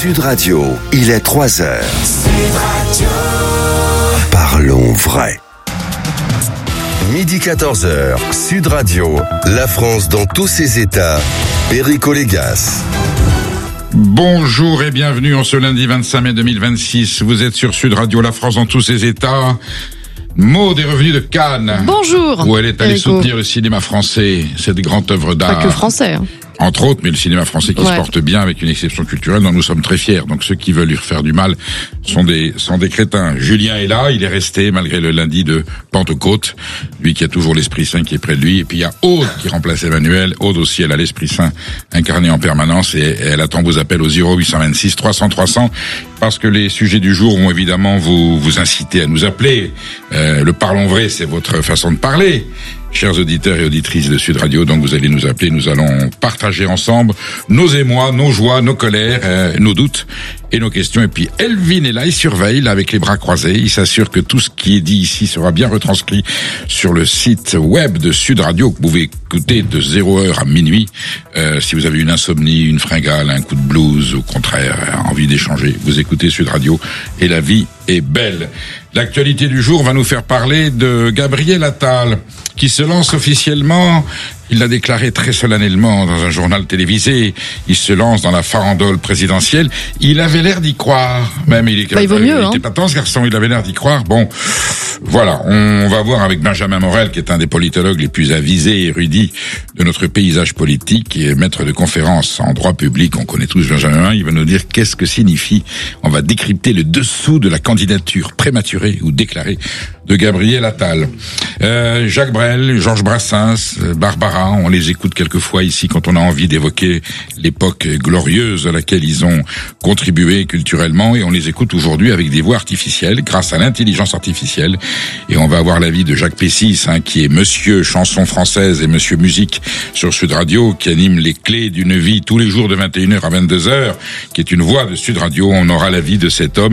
Sud Radio, il est 3h. Sud Radio. Parlons vrai. Midi 14h, Sud Radio, la France dans tous ses états, Perico Légas. Bonjour et bienvenue en ce lundi 25 mai 2026. Vous êtes sur Sud Radio, la France dans tous ses états. Maud est revenue de Cannes. Bonjour. Où elle est allée soutenir le cinéma français, cette grande œuvre d'art. Pas que français. Entre autres, mais le cinéma français qui se porte bien avec une exception culturelle dont nous sommes très fiers. Donc ceux qui veulent lui refaire du mal sont des crétins. Julien est là, il est resté malgré le lundi de Pentecôte. Lui qui a toujours l'Esprit Saint qui est près de lui. Et puis il y a Aude qui remplace Emmanuel. Aude aussi, elle a l'Esprit Saint incarné en permanence et elle attend vos appels au 0826 300 300 parce que les sujets du jour vont évidemment vous inciter à nous appeler. Le parlons vrai, c'est votre façon de parler. Chers auditeurs et auditrices de Sud Radio, donc vous allez nous appeler, nous allons partager ensemble nos émois, nos joies, nos colères, nos doutes et nos questions. Et puis Elvin est là, il surveille là, avec les bras croisés, il s'assure que tout ce qui est dit ici sera bien retranscrit sur le site web de Sud Radio, que vous pouvez écouter de 0h à minuit. Si vous avez une insomnie, une fringale, un coup de blues, au contraire, envie d'échanger, vous écoutez Sud Radio et la vie est belle. L'actualité du jour va nous faire parler de Gabriel Attal, qui se lance officiellement. Il l'a déclaré très solennellement dans un journal télévisé. Il se lance dans la farandole présidentielle. Il avait l'air d'y croire. Même il vaut mieux, il était pas tant ce garçon. Il avait l'air d'y croire. Bon, voilà. On va voir avec Benjamin Morel, qui est un des politologues les plus avisés et érudits de notre paysage politique et maître de conférences en droit public. On connaît tous Benjamin. Il va nous dire qu'est-ce que signifie. On va décrypter le dessous de la candidature prématurée ou déclarée de Gabriel Attal. Jacques Brel, Georges Brassens, Barbara, on les écoute quelquefois ici quand on a envie d'évoquer l'époque glorieuse à laquelle ils ont contribué culturellement, et on les écoute aujourd'hui avec des voix artificielles grâce à l'intelligence artificielle. Et on va avoir l'avis de Jacques Pessis, qui est Monsieur Chanson Française et Monsieur Musique sur Sud Radio, qui anime les clés d'une vie tous les jours de 21h à 22h, qui est une voix de Sud Radio. On aura l'avis de cet homme